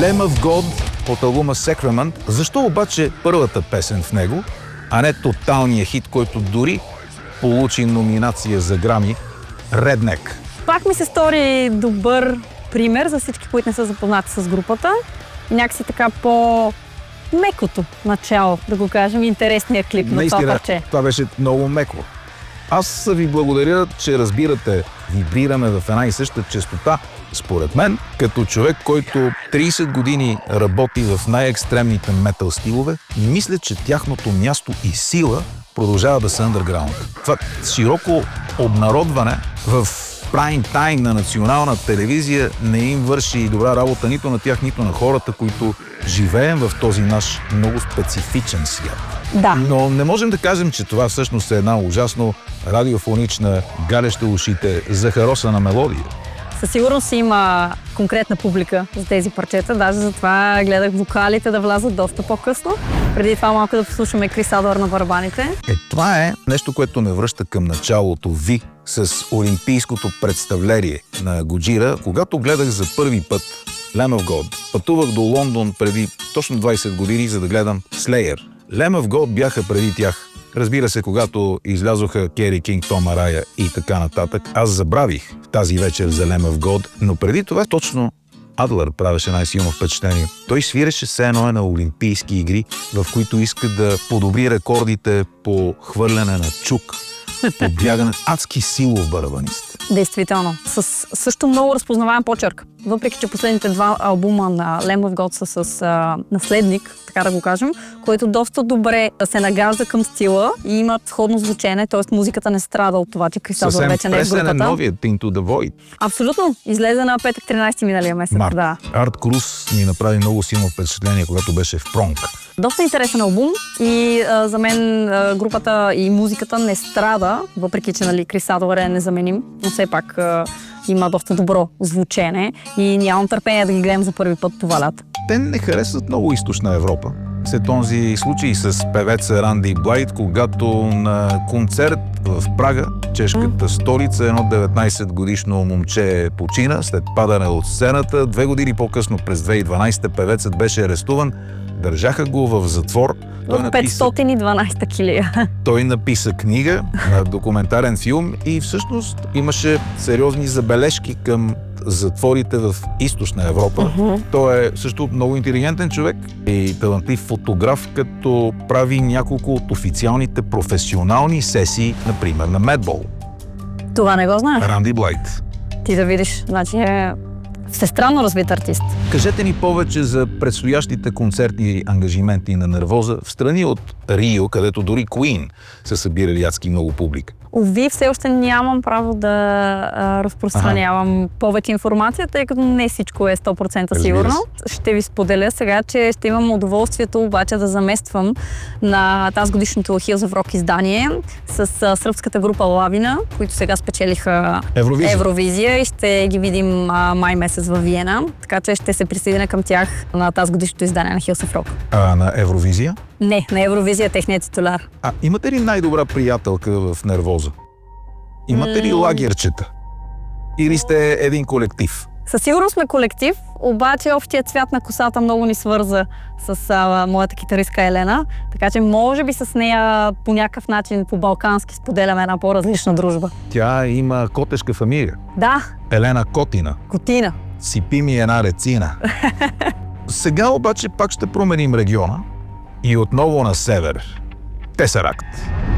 Lamb of God от албума Sacrament. Защо обаче първата песен в него, а не тоталният хит, който дори получи номинация за Грами, Redneck? Пак ми се стори добър пример за всички, които не са запознати с групата. Някакси така по-мекото начало, да го кажем, интересният клип на това парче. Това беше много меко. Аз ви благодаря, че разбирате, вибрираме в една и съща честота. Според мен, като човек, който 30 години работи в най-екстремните метал стилове, мисля, че тяхното място и сила продължава да са underground. Това широко обнародване в прайм тайм на национална телевизия не им върши добра работа нито на тях, нито на хората, които живеем в този наш много специфичен свят. Да. Но не можем да кажем, че това всъщност е една ужасно радиофонична, галеща ушите, захаросана мелодия. Със сигурност има конкретна публика за тези парчета, даже затова гледах вокалите да влязат доста по-късно. Преди това малко да послушаме Крис Адуар на барабаните. Това е нещо, което ме връща към началото ви с олимпийското представление на Годжира. Когато гледах за първи път Lamb of God, пътувах до Лондон преди точно 20 години, за да гледам Slayer. Lamb of God бяха преди тях. Разбира се, когато излязоха Кери Кинг, Том Арая и така нататък, аз забравих тази вечер за Lamb of God, но преди това точно Адлър правеше най-силно впечатление. Той свиреше все едно на олимпийски игри, в които иска да подобри рекордите по хвърляне на чук, по бягане. Адски силов барабанист. Действително. С също много разпознаваем почерк. Въпреки че последните два албума на Lamb of God са с наследник, така да го кажем, който доста добре се нагажда към стила и имат сходно звучене, т.е. музиката не страда от това, че Крис Адуар вече не е в групата. Съвсем пресен е новият Into the Void. Абсолютно. Излезе на петък 13 миналия месец. Да. Арт Круз ни направи много силно впечатление, когато беше в Пронг. Доста интересен албум и за мен групата и музиката не страда, въпреки че Крис Адуар е незаменим, но все пак има доста добро звучене и нямам търпение да ги гледам за първи път това лято. Те не харесват много източна Европа. След този случай с певеца Ранди Блайт, когато на концерт в Прага, чешката столица, едно 19-годишно момче почина след падане от сцената. 2 години по-късно, през 2012, певецът беше арестуван. Държаха го в затвор. В 512 килия. Той написа книга, документарен филм и всъщност имаше сериозни забележки към затворите в Източна Европа. Той е също много интелигентен човек и талантлив фотограф, като прави няколко от официалните професионални сесии, например на Медбол. Това не го знаеш? Ранди Блайт. Ти да видиш, значи е всестранно развит артист. Кажете ни повече за предстоящите концертни ангажименти на Нервоза в страни от Рио, където дори Queen са събирали адски много публика. Уви, все още нямам право да разпространявам повече информация, тъй като не всичко е 100% сигурно. Ще ви споделя сега, че ще имам удоволствието обаче да замествам на тази годишното Hills of Rock издание с сръбската група Лавина, които сега спечелиха Евровизия и ще ги видим май месец във Виена. Така че ще се присъединя към тях на тази годишното издание на Hills of Rock. А на Евровизия? Не, на Евровизия техният титуляр. Имате ли най-добра приятелка в Нервоза? Имате ли лагерчета? Или сте един колектив? Със сигурност сме колектив, обаче общият цвят на косата много ни свърза с моята китаристка Елена, така че може би с нея по някакъв начин по-балкански споделяме една по-различна дружба. Тя има котешка фамилия. Да. Елена Котина. Котина. Сипи ми една рецина. Сега обаче пак ще променим региона и отново на север. Тесаракт.